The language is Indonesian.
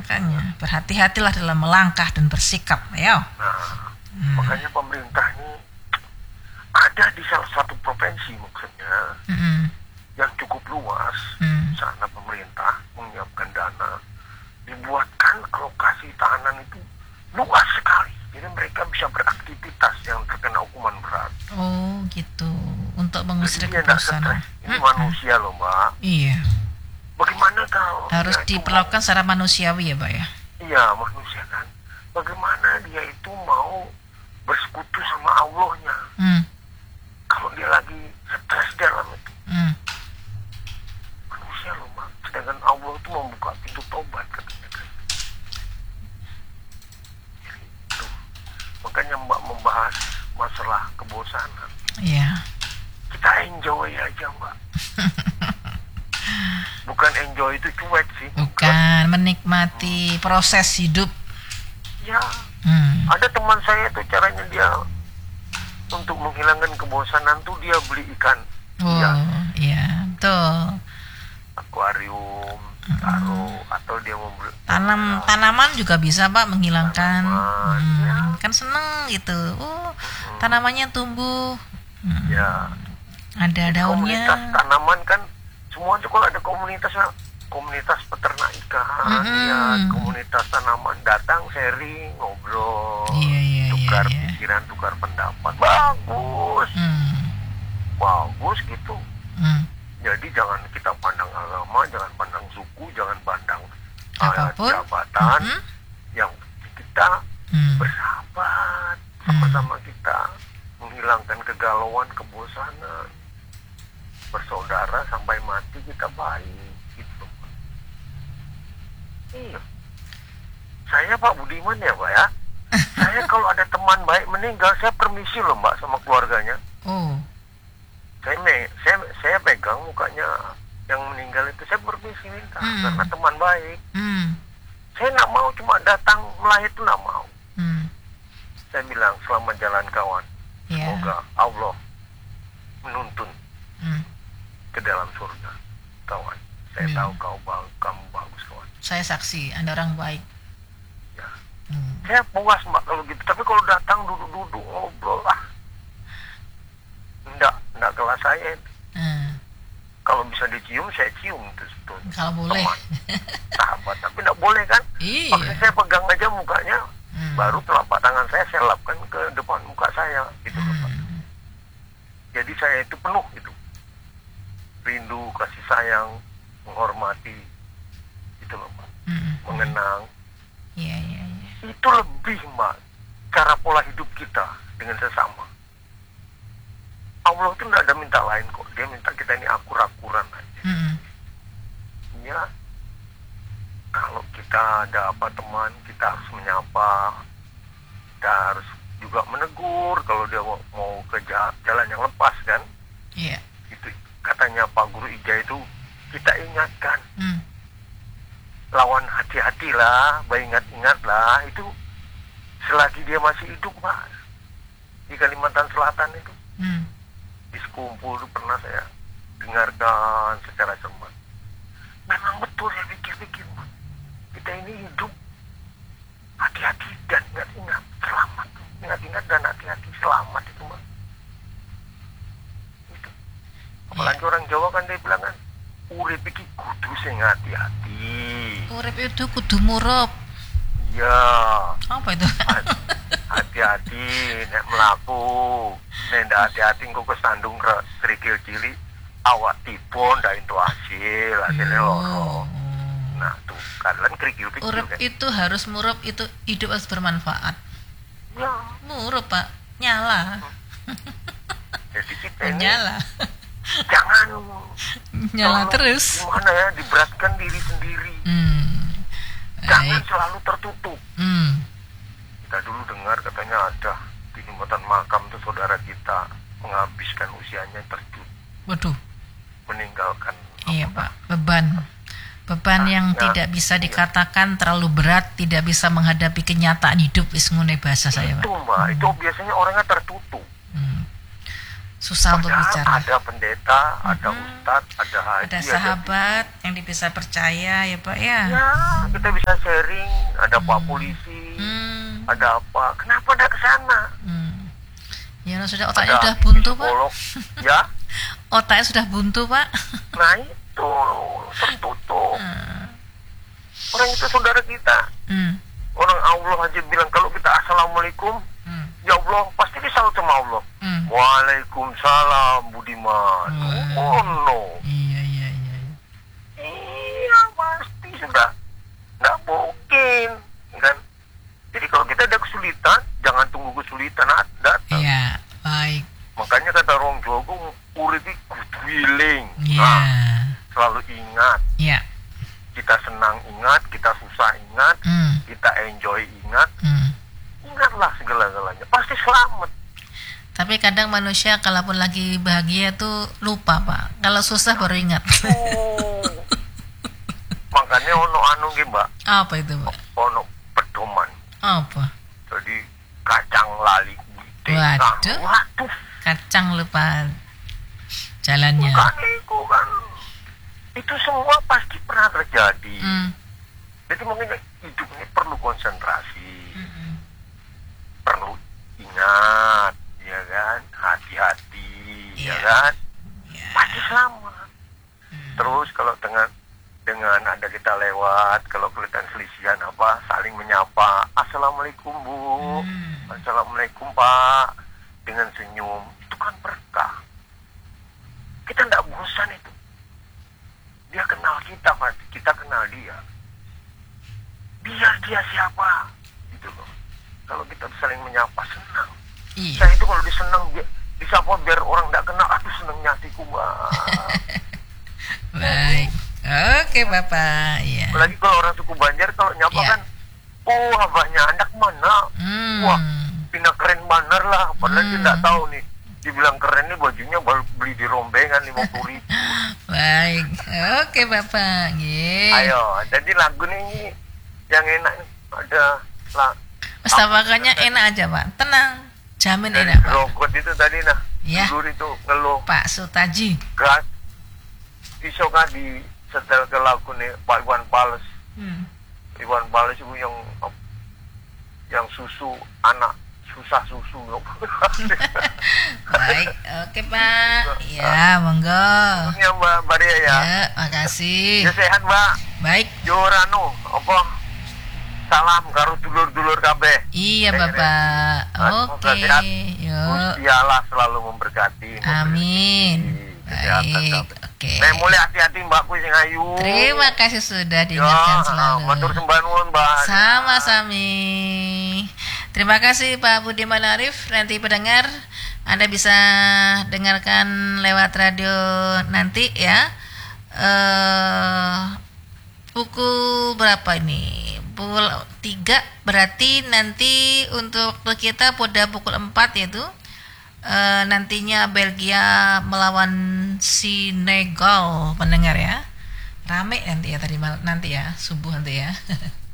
makanya berhati-hatilah dalam melangkah dan bersikap, ya. Makanya pemerintah ini ada di salah satu provinsi maksudnya yang cukup luas. Sana pemerintah menyiapkan dana, dibuatkan alokasi tahanan itu luas sekali. Jadi mereka bisa beraktivitas yang terkena hukuman berat. Oh gitu, untuk mengusir Jadi dia tidak kebosanan. stres. Ini manusia loh Mbak. Iya. Bagaimana kalau Harus dia itu diperlakukan secara manusiawi ya, Pak ya. iya manusia kan. Bagaimana dia itu mau bersekutu sama Allahnya kalau dia lagi stres dalam itu. Manusia loh Mbak. Sedangkan Allah itu membuka pintu tobat katanya. Jadi, tuh. Makanya Mbak membahas masalah kebosanan. Iya. Kita enjoy aja Mbak. Bukan enjoy itu cuek sih. Bukan, menikmati proses hidup. Ya. Ada teman saya tuh caranya dia untuk menghilangkan kebosanan tuh dia beli ikan. Oh, iya, betul. Akuarium, taruh atau dia membeli Tanaman juga bisa Pak menghilangkan. ya. Kan seneng gitu. Tanamannya tumbuh. Ya. Ada Jadi daunnya. komunitas tanaman kan semua itu kalau ada komunitasnya, komunitas peternak ikan, ya, komunitas tanaman datang sharing, ngobrol, tukar pikiran, tukar pendapat, bagus, bagus gitu. Jadi jangan kita pandang agama, jangan pandang suku, jangan pandang jabatan, yang kita bersahabat, sama-sama kita menghilangkan kegalauan, kebosanan, bersaudara sampai mati kita baik gitu. Iya. Saya Pak Budiman ya Pak ya. Saya kalau ada teman baik meninggal, saya permisi loh Mbak sama keluarganya. Saya pegang mukanya yang meninggal itu, saya permisi minta karena teman baik. Saya nggak mau cuma datang melahir itu, nggak mau. Saya bilang selamat jalan kawan. Semoga Allah menuntun ke dalam surga kawan. Saya tahu kamu bagus kawan. Saya saksi Anda orang baik. Ya. Saya puas Mbak kalau gitu. Tapi kalau datang duduk-duduk ngobrol enggak kelas saya. Kalau bisa dicium saya cium terus tuh. Kalau boleh. Teman, sahabat, tapi enggak boleh kan? Iya. Maksudnya saya pegang aja mukanya, baru telapak tangan saya lapkan ke depan muka saya gitu loh Pak. Jadi saya itu penuh itu. Rindu, kasih sayang, menghormati, itu loh Mbak. Mengenang. Iya. Itu lebih Mbak, cara pola hidup kita dengan sesama. Allah itu tidak ada minta lain kok. Dia minta kita ini akur-akuran aja. Ya, kalau kita ada apa teman, kita harus menyapa. Kita harus juga menegur kalau dia mau ke jalan yang lepas kan. Iya. Itu katanya Pak Guru Ija itu, kita ingatkan. Lawan hati-hatilah, ingat-ingatlah. Itu selagi dia masih hidup Pak. Di Kalimantan Selatan itu. Di Sekumpul itu pernah saya dengarkan secara cermat. Memang betul ya, pikir-pikir Pak. Kita ini hidup hati-hati dan ingat-ingat, selamat. Ingat-ingat dan hati-hati, selamat itu Pak. Itu. Apalagi orang Jawa kan dia bilang kan, urip iki kudu sing hati-hati. Urip itu kudu murup. Iya. Apa itu? Hati-hati nek mlaku. Nek ndak hati-hati engko kesandung kerikil cilik, awak tipu ndak entuk hasilnya loro. Nah, tuh kalian kerikil kecil Urip kan. itu harus murup, itu hidup harus bermanfaat. Ya. Murup Pak, nyala. Jadi kita ini Nyala. jangan Nyala terus. Gimana ya, diberatkan diri sendiri. Jangan selalu tertutup. Kita dulu dengar katanya ada di jembatan makam tuh saudara kita menghabiskan usianya terjun. Waduh. Meninggalkan. Iya Pak, beban yang tidak bisa dikatakan terlalu berat, tidak bisa menghadapi kenyataan hidup, wis ngene bahasa saya Pak. Itu Mbak, itu biasanya orangnya tertutup. Susah untuk bicara. Ada pendeta, ada ustadz, ada haji, ada sahabat yang bisa percaya ya Pak ya. Ya, kita bisa sharing. Ada Pak Polisi, ada apa? Kenapa ada ke sana? Ya sudah, otaknya sudah buntu Pak. Ya. Otaknya sudah buntu Pak. Nah itu tertutup. Orang itu saudara kita. Orang Allah aja bilang kalau kita assalamualaikum, ya Allah pasti disalut sama Allah. Waalaikumsalam Budiman. Oh no. Iya pasti sudah. Nggak mungkin kan. Jadi kalau kita ada kesulitan, jangan tunggu kesulitan datang. Iya, baik. Makanya kata orang Jawa, urip iki kudu eling. Iya. Selalu ingat. Iya. Kita senang ingat, kita susah ingat, kita enjoy ingat. Ingatlah segala-galanya, pasti selamat. Tapi kadang manusia kalaupun lagi bahagia tuh lupa Pak. Kalau susah baru ingat. Makanya ono anu nggih Mbak. Apa itu Mbak? Ono pedoman. Apa? Jadi kacang lali. Waduh. Kacang lupa jalannya. Bukan itu kan. Itu semua pasti pernah terjadi. Jadi mungkin hidup ini perlu konsentrasi. Perlu ingat, ya kan? Hati-hati, ya kan? Pasti selamat. Terus kalau dengan ada kita lewat, kalau kelihatan selisihan apa, saling menyapa, assalamualaikum Bu, assalamualaikum Pak, dengan senyum, itu kan berkah. Kita tidak bosan itu. Dia kenal kita pasti, kita kenal dia. Biar dia siapa, gitu loh. Kalau kita saling menyapa senang. Saya itu kalau disenang disapa biar orang tidak kenal, aduh senangnya hatiku banget. Baik. Oke Bapak, iya. Apalagi kalau orang suku Banjar kalau nyapa kan, oh abahnya anak mana? Wah, pindah keren banar lah. Padahal dia tidak tahu nih. Dibilang keren nih bajunya baru beli di rombengan 50.000. Baik, oke Bapak. Ayo, jadi lagu nih yang enak nih ada lah. Pestapakannya enak aja Pak, tenang, jamin enak Pak. Rogot itu tadi nah, dulur itu ngeluh. Pak Sutaji. Gas, iso kan di setel ke lagu nih Pak Iwan Fals. Iwan Fals itu yang susu anak susah susu. Baik, oke Pak. Ya, monggo. Ya Mbak Maria ya. Ya, makasih. Ya sehat Mbak. Baik. Yo ranu, apa? Salam karo dulur-dulur kabeh. Iya Bapak. Oke. Yo. Gusti Allah selalu memberkati. Amin. Baik, oke. Nek mulai hati-hati Mbak kuwi sing ayu. Terima kasih sudah diingatkan selalu. Matur sembah nuwun Mbak. Sama-sami. Terima kasih Pak Budiman Arif. Nanti pendengar, Anda bisa dengarkan lewat radio nanti ya. Pukul berapa ini? Pukul 3, berarti nanti untuk kita pada pukul 4 yaitu nantinya Belgia melawan Senegal, pendengar ya. Rame nanti ya subuh nanti ya.